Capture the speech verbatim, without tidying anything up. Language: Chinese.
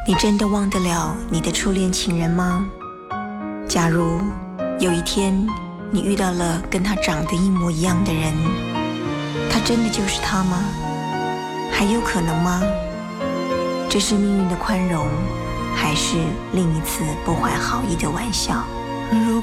你真的忘得了你的初恋情人吗？假如有一天你遇到了跟他长得一模一样的人，他真的就是他吗？还有可能吗？这是命运的宽容，还是另一次不怀好意的玩笑？ 如